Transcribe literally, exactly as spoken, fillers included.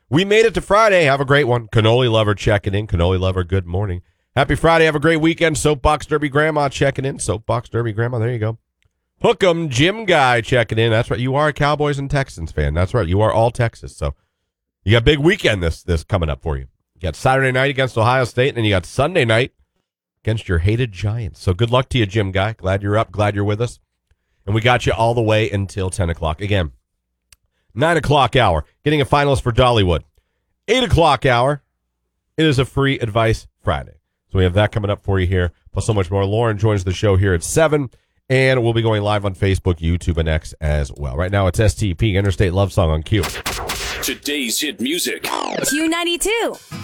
We made it to Friday. Have a great one. Cannoli Lover checking in. Cannoli Lover, good morning. Happy Friday. Have a great weekend. Soapbox Derby Grandma checking in. Soapbox Derby Grandma. There you go. Hook'em Jim Guy checking in. That's right. You are a Cowboys and Texans fan. That's right. You are all Texas. So you got a big weekend this this coming up for you. You got Saturday night against Ohio State, and then you got Sunday night against your hated Giants. So good luck to you, Jim Guy. Glad you're up. Glad you're with us. And we got you all the way until ten o'clock. Again, nine o'clock hour, getting a finalist for Dollywood. eight o'clock hour, it is a free advice Friday. So we have that coming up for you here, plus so much more. Lauren joins the show here at seven, and we'll be going live on Facebook, YouTube, and X as well. Right now, it's S T P, Interstate Love Song on Q. Today's hit music. Q ninety-two.